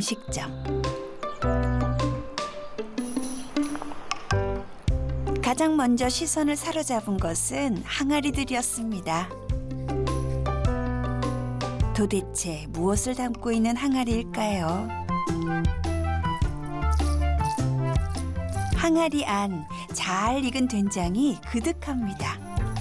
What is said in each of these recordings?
음식점. 가장 먼저 시선을 사로잡은 것은 항아리들이었습니다. 도대체 무엇을 담고 있는 항아리일까요? 항아리 안 잘 익은 된장이 그득합니다.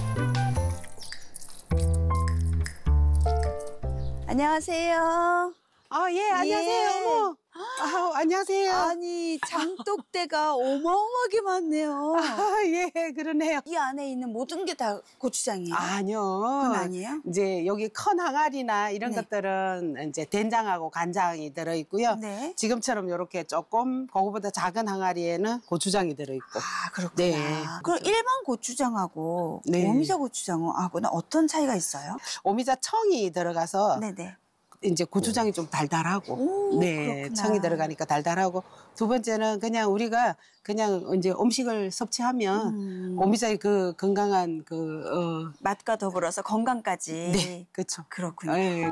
안녕하세요. 예, 안녕하세요. 어머. 안녕하세요. 아니, 장독대가 어마어마하게 많네요. 예, 그러네요. 이 안에 있는 모든 게 다 고추장이에요? 아니요. 그건 아니에요? 이제 여기 큰 항아리나 이런 네. 것들은 이제 된장하고 간장이 들어있고요. 네. 지금처럼 이렇게 조금 그거보다 작은 항아리에는 고추장이 들어있고. 아, 그렇구나. 네. 그럼 일반 고추장하고 네. 오미자 고추장하고는 어떤 차이가 있어요? 오미자 청이 들어가서 네네. 이제 고추장이 좀 달달하고. 오, 네. 그렇구나. 청이 들어가니까 달달하고. 두 번째는 그냥 우리가 그냥 이제 음식을 섭취하면 오미자의 그 건강한 맛과 더불어서 건강까지. 네. 그렇죠. 그렇군요. 예.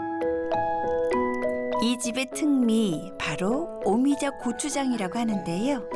이 집의 특미, 바로 오미자 고추장이라고 하는데요.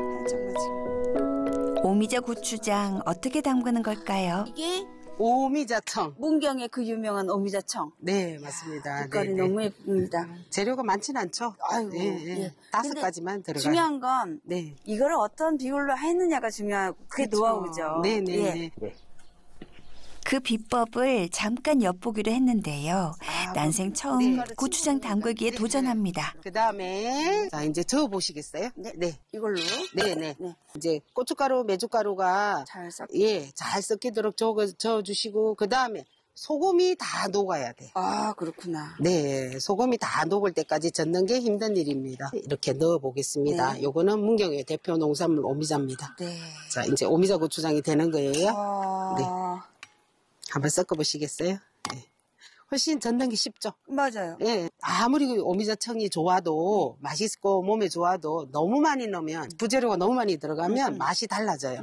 오미자 고추장 어떻게 담그는 걸까요? 이게 오미자청. 문경의 그 유명한 오미자청. 네, 맞습니다. 색깔이 네, 네. 너무 예쁩니다. 재료가 많진 않죠. 아이고, 예, 예. 예. 5가지만 들어가요. 중요한 건 네. 이거를 어떤 비율로 했느냐가 중요하고 그게 그렇죠. 노하우죠. 네, 네, 예. 네. 그 비법을 잠깐 엿보기로 했는데요. 난생 처음 네. 고추장 담그기에 네, 도전합니다. 그다음에 자, 이제 저어 보시겠어요? 네. 네. 이걸로 네, 네. 네. 이제 고춧가루, 메주가루가 잘 섞. 예, 잘 섞이도록 저어 주시고 그다음에 소금이 다 녹아야 돼요. 아, 그렇구나. 네, 소금이 다 녹을 때까지 젓는 게 힘든 일입니다. 이렇게 넣어 보겠습니다. 네. 요거는 문경의 대표 농산물 오미자입니다. 네. 자, 이제 오미자 고추장이 되는 거예요. 네. 아, 한번 섞어 보시겠어요? 네. 훨씬 젓는 게 쉽죠? 맞아요. 예. 아무리 그 오미자청이 좋아도 맛있고 몸에 좋아도 너무 많이 넣으면 부재료가 너무 많이 들어가면 맛이 달라져요.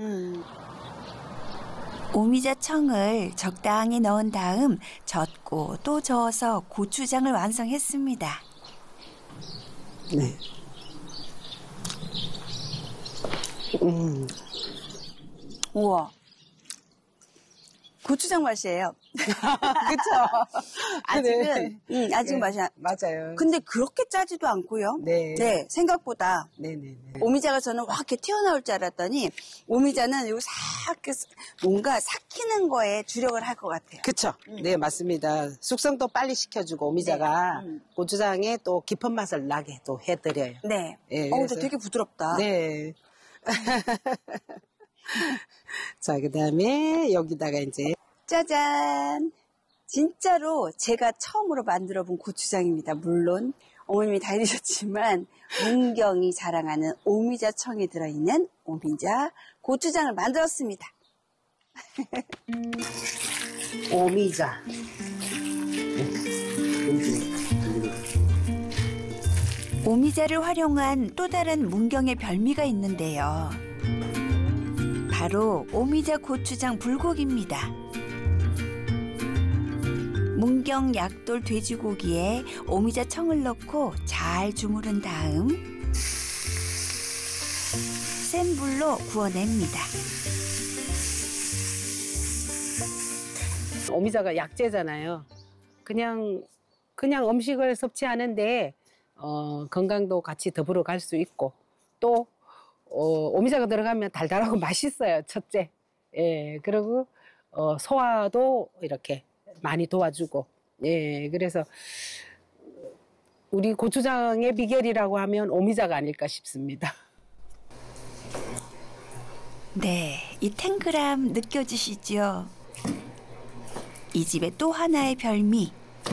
오미자 청을 적당히 넣은 다음 젓고 또 저어서 고추장을 완성했습니다. 네. 우와. 고추장 맛이에요. 그쵸? 아직은, 아직 네. 맛이 맞아요. 근데 그렇게 짜지도 않고요. 네. 생각보다 네네네. 오미자가 저는 확 이렇게 튀어나올 줄 알았더니 오미자는 요 싹 뭔가 삭히는 거에 주력을 할 것 같아요. 그쵸? 네, 맞습니다. 숙성도 빨리 시켜주고 오미자가 네. 고추장에 또 깊은 맛을 나게 또 해드려요. 네. 예, 근데 그래서- 되게 부드럽다. 네. 자, 그 다음에 여기다가 이제 짜잔. 진짜로 제가 처음으로 만들어 본 고추장입니다. 물론 어머님이 다 해주셨지만 문경이 자랑하는 오미자청이 들어있는 오미자 고추장을 만들었습니다. 오미자. 오미자를 활용한 또 다른 문경의 별미가 있는데요. 바로 오미자 고추장 불고기입니다. 문경 약돌 돼지고기에 오미자 청을 넣고 잘 주무른 다음 센 불로 구워냅니다. 오미자가 약재잖아요. 그냥 음식을 섭취하는데 건강도 같이 더불어 갈 수 있고 또 오미자가 들어가면 달달하고 맛있어요. 첫째. 예, 그리고 소화도 이렇게 많이 도와주고. 예, 그래서 우리 고추장의 비결이라고 하면 오미자가 아닐까 싶습니다. 네, 이 탱글함 느껴지시죠? 이 집의 또 하나의 별미,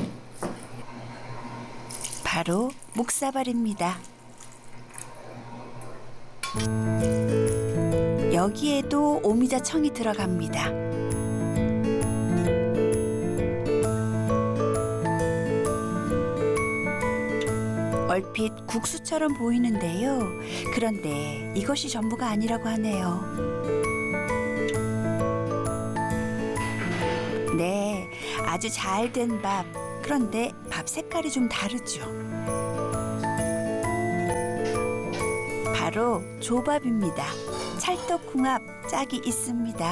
바로 묵사발입니다. 여기에도 오미자 청이 들어갑니다. 얼핏 국수처럼 보이는데요. 그런데 이것이 전부가 아니라고 하네요. 네, 아주 잘 된 밥. 그런데 밥 색깔이 좀 다르죠. 바로 조밥입니다. 찰떡궁합 짝이 있습니다.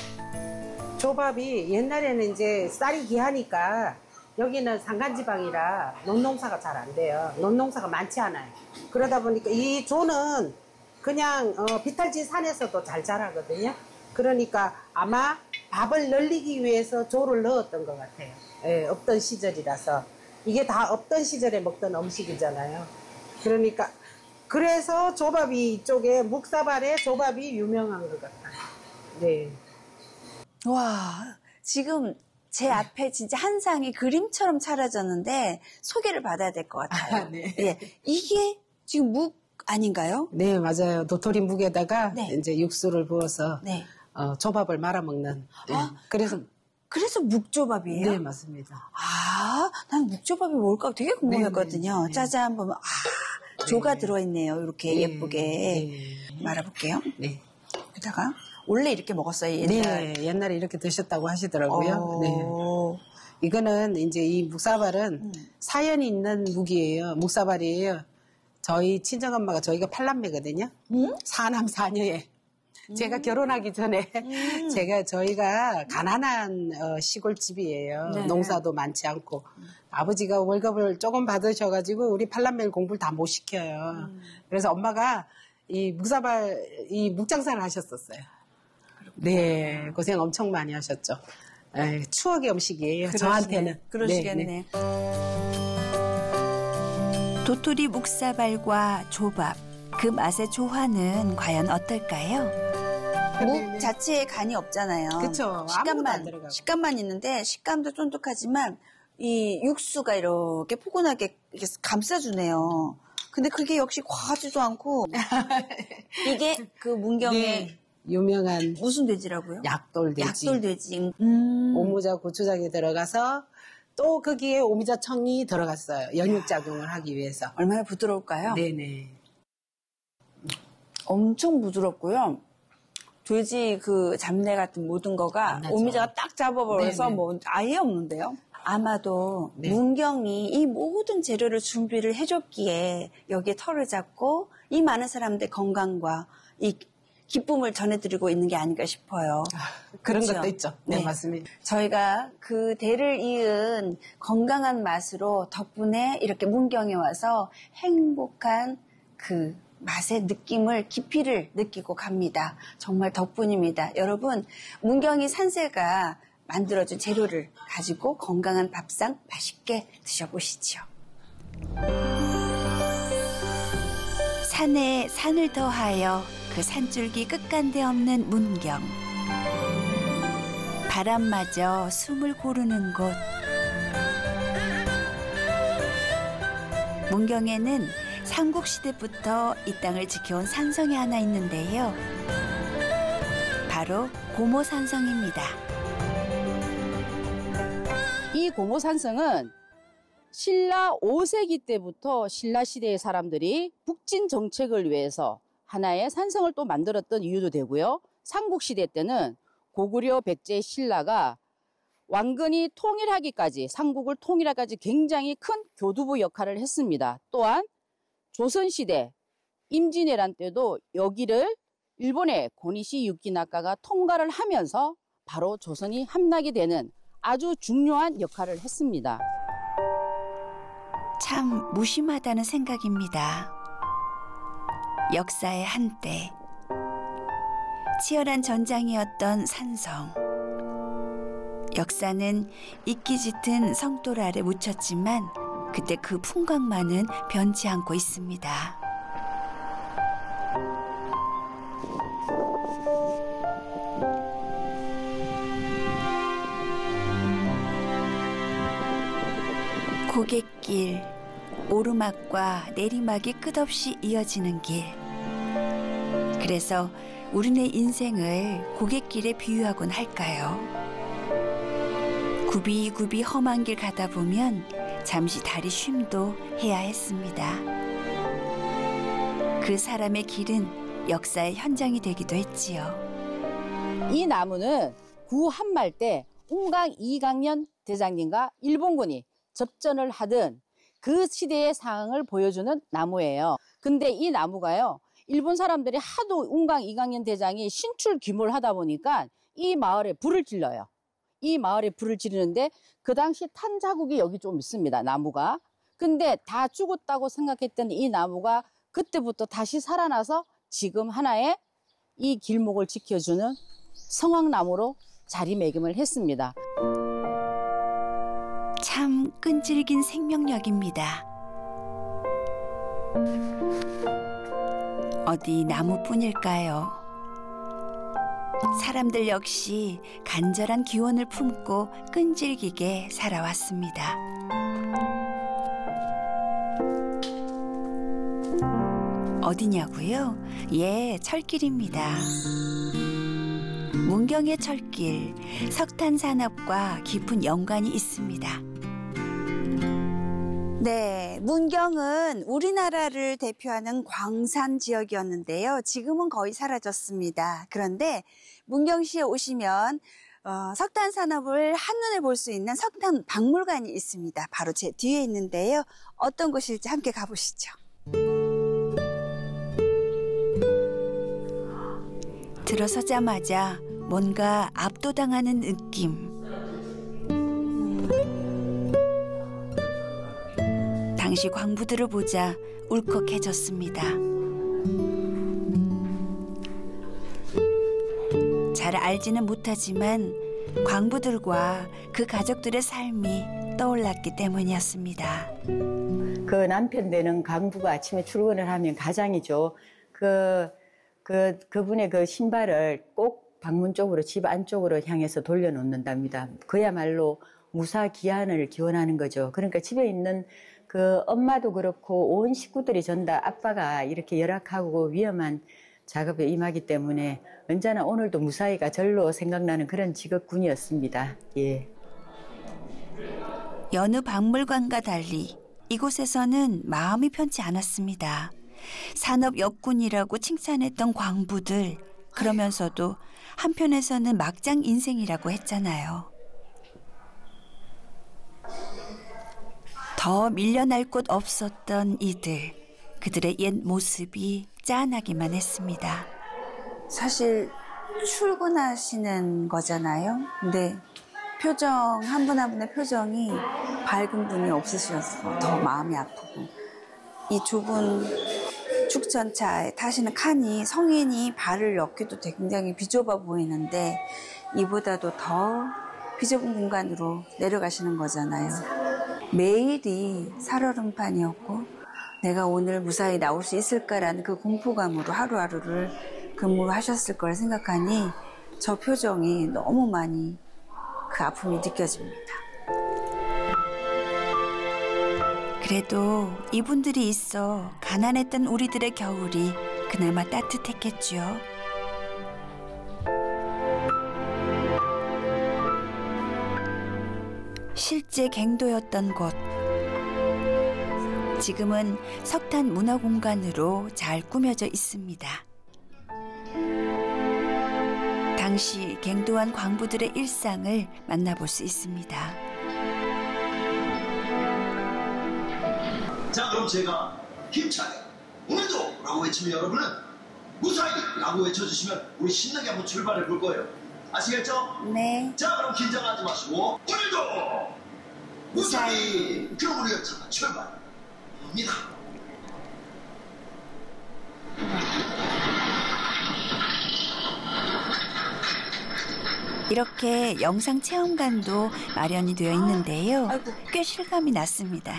조밥이 옛날에는 이제 쌀이 귀하니까 여기는 산간지방이라 논농사가 잘 안 돼요. 논농사가 많지 않아요. 그러다 보니까 이 조는 그냥 비탈지 산에서도 잘 자라거든요. 그러니까 아마 밥을 늘리기 위해서 조를 넣었던 것 같아요. 예, 없던 시절이라서. 이게 다 없던 시절에 먹던 음식이잖아요. 그러니까 그래서 조밥이 이쪽에 묵사발에 조밥이 유명한 것 같아요. 네. 와, 지금 제 앞에 진짜 한 상이 그림처럼 차려졌는데 소개를 받아야 될 것 같아요. 네. 예, 이게 지금 묵 아닌가요? 네, 맞아요. 도토리 묵에다가 네. 이제 육수를 부어서 네. 조밥을 말아 먹는. 네. 아, 그래서 그래서 묵조밥이에요? 네, 맞습니다. 아, 난 묵조밥이 뭘까 되게 궁금했거든요. 네, 네. 짜잔 보면 조가 들어있네요. 이렇게 네, 예쁘게 네. 말아볼게요. 네. 여기다가 원래 이렇게 먹었어요. 옛날. 네, 옛날에 이렇게 드셨다고 하시더라고요. 네. 이거는 이제 이 묵사발은 사연이 있는 묵이에요. 묵사발이에요. 저희 친정엄마가 저희가 팔남매거든요. 사남 사녀에. 제가 결혼하기 전에 저희가 가난한 시골집이에요. 네. 농사도 많지 않고 아버지가 월급을 조금 받으셔가지고 우리 팔남매를 공부를 다 못 시켜요. 그래서 엄마가 이 묵장사를 하셨었어요. 네, 고생 엄청 많이 하셨죠. 에이, 추억의 음식이에요. 저한테는. 그러시겠네. 네, 도토리 묵사발과 조밥, 그 맛의 조화는 과연 어떨까요? 묵 자체에 간이 없잖아요. 그쵸. 아무것도 안 들어가고. 식감만 있는데 식감도 쫀득하지만 이 육수가 이렇게 포근하게 이렇게 감싸주네요. 근데 그게 역시 과하지도 않고 이게 그 문경의 네, 유명한 무슨 돼지라고요? 약돌돼지. 약돌돼지. 오모자 고추장이 들어가서 또 거기에 오미자청이 들어갔어요. 연육작용을 하기 위해서. 얼마나 부드러울까요? 네네. 엄청 부드럽고요. 돼지 그 잡내 같은 모든 거가 안 나죠. 오미자가 딱 잡아버려서 네네. 뭐 아예 없는데요. 아마도 네. 문경이 이 모든 재료를 준비를 해줬기에 여기에 털을 잡고 이 많은 사람들의 건강과 이 기쁨을 전해드리고 있는 게 아닌가 싶어요. 그런 그렇죠? 것도 있죠. 네, 맞습니다. 저희가 그 대를 이은 건강한 맛으로 덕분에 이렇게 문경에 와서 행복한 그 맛의 느낌을 깊이를 느끼고 갑니다. 정말 덕분입니다. 여러분, 문경이 산세가 만들어준 재료를 가지고 건강한 밥상 맛있게 드셔보시죠. 산에 산을 더하여 그 산줄기 끝간데 없는 문경. 바람마저 숨을 고르는 곳. 문경에는 삼국시대부터 이 땅을 지켜온 산성이 하나 있는데요. 바로 고모산성입니다. 이 고모산성은 신라 5세기 때부터 신라 시대의 사람들이 북진 정책을 위해서 하나의 산성을 또 만들었던 이유도 되고요. 삼국시대 때는 고구려 백제 신라가 왕건이 통일하기까지, 삼국을 통일하기까지 굉장히 큰 교두보 역할을 했습니다. 또한 조선시대 임진왜란 때도 여기를 일본의 고니시 유키나카가 통과를 하면서 바로 조선이 함락이 되는 아주 중요한 역할을 했습니다. 참 무심하다는 생각입니다. 역사의 한때 치열한 전장이었던 산성. 역사는 이끼 짙은 성돌 아래 묻혔지만 그때 그 풍광만은 변치 않고 있습니다. 고갯길, 오르막과 내리막이 끝없이 이어지는 길. 그래서 우리네 인생을 고갯길에 비유하곤 할까요? 굽이굽이 험한 길 가다 보면 잠시 다리 쉼도 해야 했습니다. 그 사람의 길은 역사의 현장이 되기도 했지요. 이 나무는 구 한말 때 ун강 이강년 대장님과 일본군이 접전을 하던 그 시대의 상황을 보여주는 나무예요. 근데 이 나무가요, 일본 사람들이 하도 운강 이강년 대장이 신출 귀몰 하다 보니까 이 마을에 불을 질러요. 이 마을에 불을 지르는데 그 당시 탄 자국이 여기 좀 있습니다. 나무가. 근데 다 죽었다고 생각했던 이 나무가 그때부터 다시 살아나서 지금 하나의 이 길목을 지켜주는 성황나무로 자리매김을 했습니다. 참 끈질긴 생명력입니다. 어디 나무뿐일까요? 사람들 역시 간절한 기원을 품고 끈질기게 살아왔습니다. 어디냐고요? 예, 철길입니다. 문경의 철길, 석탄 산업과 깊은 연관이 있습니다. 네, 문경은 우리나라를 대표하는 광산 지역이었는데요. 지금은 거의 사라졌습니다. 그런데 문경시에 오시면 석탄 산업을 한눈에 볼 수 있는 석탄 박물관이 있습니다. 바로 제 뒤에 있는데요. 어떤 곳일지 함께 가보시죠. 들어서자마자 뭔가 압도당하는 느낌. 당시 광부들을 보자 울컥해졌습니다. 잘 알지는 못하지만 광부들과 그 가족들의 삶이 떠올랐기 때문이었습니다. 그 남편 되는 광부가 아침에 출근을 하면 가장이죠. 그분의 그 신발을 꼭 방문 쪽으로, 집 안쪽으로 향해서 돌려놓는답니다. 그야말로 무사기한을 기원하는 거죠. 그러니까 집에 있는 그 엄마도 그렇고 온 식구들이 전다 아빠가 이렇게 열악하고 위험한 작업에 임하기 때문에 언제나 오늘도 무사히가 절로 생각나는 그런 직업군이었습니다. 예. 여느 박물관과 달리 이곳에서는 마음이 편치 않았습니다. 산업 역군이라고 칭찬했던 광부들, 그러면서도 한편에서는 막장 인생이라고 했잖아요. 더 밀려날 곳 없었던 이들, 그들의 옛 모습이 짠하기만 했습니다. 사실 출근하시는 거잖아요. 근데 표정, 한 분 한 분의 표정이 밝은 분이 없으셔서 더 마음이 아프고, 이 좁은 축전차에 타시는 칸이 성인이 발을 넣기도 굉장히 비좁아 보이는데 이보다도 더 비좁은 공간으로 내려가시는 거잖아요. 매일이 살얼음판이었고 내가 오늘 무사히 나올 수 있을까라는 그 공포감으로 하루하루를 근무하셨을 걸 생각하니 저 표정이 너무 많이 그 아픔이 느껴집니다. 그래도 이분들이 있어 가난했던 우리들의 겨울이 그나마 따뜻했겠죠. 실제 갱도였던 곳. 지금은 석탄 문화공간으로 잘 꾸며져 있습니다. 당시 갱도한 광부들의 일상을 만나볼 수 있습니다. 자, 그럼 제가 힘차게 오늘도 라고 외치면 여러분은 무사히 라고 외쳐주시면 우리 신나게 한번 출발해 볼 거예요. 아시겠죠? 네. 자, 그럼 긴장하지 마시고 오늘도 무사히. 그럼 우리가 잠깐 출발합니다. 이렇게 영상 체험관도 마련이 되어 있는데요. 꽤 실감이 났습니다.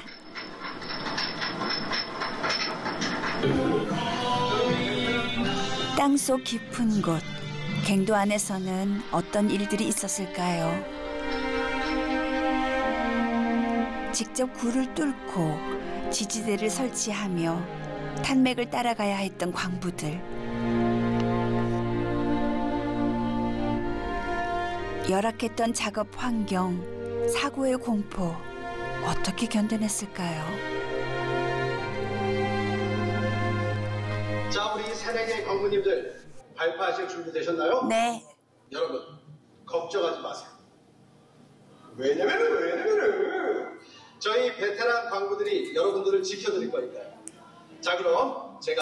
땅속 깊은 곳, 갱도 안에서는 어떤 일들이 있었을까요? 직접 굴을 뚫고 지지대를 설치하며 탄맥을 따라가야 했던 광부들. 열악했던 작업 환경, 사고의 공포, 어떻게 견뎌냈을까요? 자, 우리 새내기 광부님들 발파하실 준비되셨나요? 네. 여러분, 걱정하지 마세요. 왜냐면은 저희 베테랑 광부들이 여러분들을 지켜드릴 거니까요. 자, 그럼